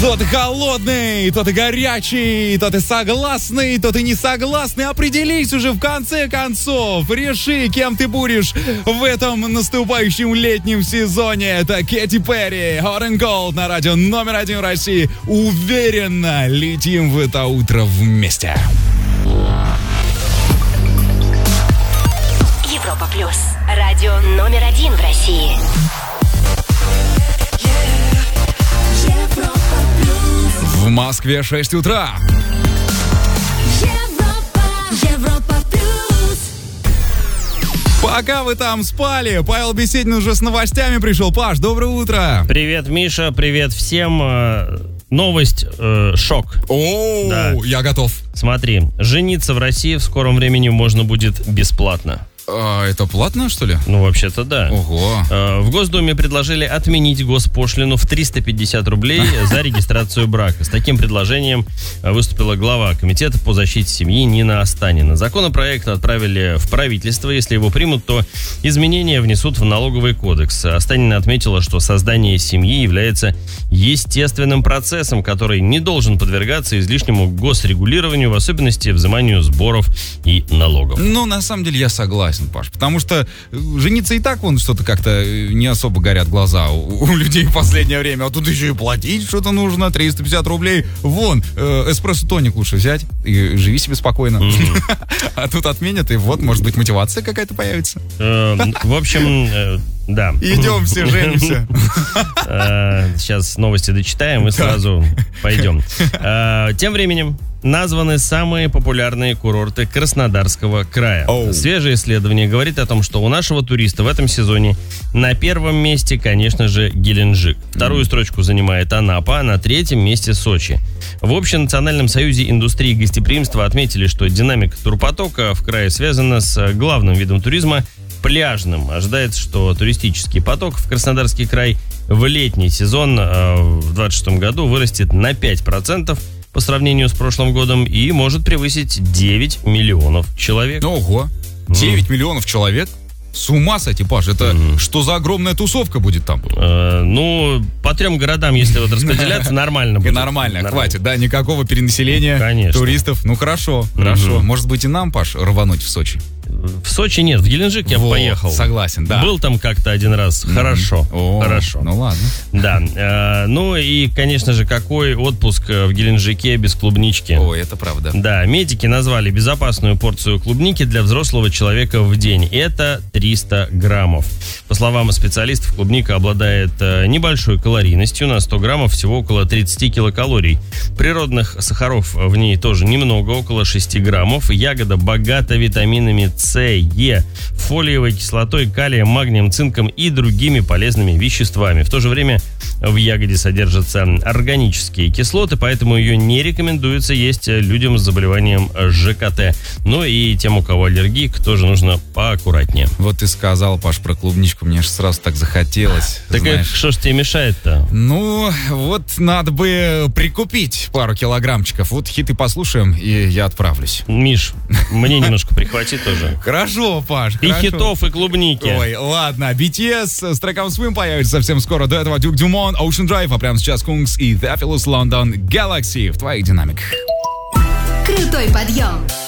То ты холодный, то ты горячий, то ты согласный, то ты не согласный. Определись уже в конце концов. Реши, кем ты будешь в этом наступающем летнем сезоне. Это Кэти Перри, Hot and Cold на радио номер 1 в России. Уверенно летим в это утро вместе. Европа Плюс. Радио номер 1 в России. В Москве 6 утра. Европа Плюс. Пока вы там спали, Павел Беседин уже с новостями пришел. Паш, доброе утро. Привет, Миша, привет всем. Новость шок. О, Да. я готов. Смотри, жениться в России в скором времени можно будет бесплатно. А, это платно, что ли? Ну, вообще-то да. Ого. В Госдуме предложили отменить госпошлину в 350 рублей за регистрацию брака. С таким предложением выступила глава Комитета по защите семьи Нина Останина. Законопроект отправили в правительство. Если его примут, то изменения внесут в налоговый кодекс. Останина отметила, что создание семьи является естественным процессом, который не должен подвергаться излишнему госрегулированию, в особенности взиманию сборов и налогов. Ну, на самом деле, я согласен, Паш, потому что жениться и так вон что-то как-то не особо горят глаза у людей в последнее время, а тут еще и платить что-то нужно, 350 рублей, вон, эспрессо-тоник лучше взять и живи себе спокойно. А тут отменят, и вот, может быть, мотивация какая-то появится. В общем, да. Идем все, женимся. Сейчас новости дочитаем и сразу пойдем. Тем временем названы самые популярные курорты Краснодарского края. Свежее исследование говорит о том, что у нашего туриста в этом сезоне на первом месте, конечно же, Геленджик. Вторую строчку занимает Анапа, а на третьем месте Сочи. В Общенациональном союзе индустрии гостеприимства отметили, что динамика турпотока в крае связана с главным видом туризма – пляжным. Ожидается, что туристический поток в Краснодарский край в летний сезон в 2026 году вырастет на 5% по сравнению с прошлым годом и может превысить 9 миллионов человек. Ого, 9 миллионов человек? С ума сойти, Паш, это что за огромная тусовка будет там? Ну, по 3 городам, если вот распределяться, нормально будет. Нормально, хватит, да, никакого перенаселения, Конечно. Туристов. Ну, хорошо. Может быть, и нам, Паш, рвануть в Сочи? В Сочи нет, в Геленджик я бы поехал. Согласен, да. Был там как-то один раз. Хорошо. Хорошо. Ну ладно. Да. Ну и, конечно же, какой отпуск в Геленджике без клубнички. Ой, это правда. Да, медики назвали безопасную порцию клубники для взрослого человека в день. Это 300 граммов. По словам специалистов, клубника обладает небольшой калорийностью. На 100 граммов всего около 30 килокалорий. Природных сахаров в ней тоже немного, около 6 граммов. Ягода богата витаминами С, Е, фолиевой кислотой, калием, магнием, цинком и другими полезными веществами. В то же время в ягоде содержатся органические кислоты, поэтому ее не рекомендуется есть людям с заболеванием ЖКТ. Ну и тем, у кого аллергик, тоже нужно поаккуратнее. Вот ты сказал, Паш, про клубничку, мне же сразу так захотелось. Так что ж тебе мешает-то? Ну, вот надо бы прикупить пару килограммчиков. Вот хиты послушаем, и я отправлюсь. Миш, мне немножко прихвати тоже. Хорошо, Паш, И хорошо. хитов, и клубники. Ой, ладно, BTS с треком Swim появится совсем скоро. До этого Duke Dumont, Ocean Drive, а прямо сейчас Kungs и Theophilus London Galaxy в твоих динамиках. Крутой подъем.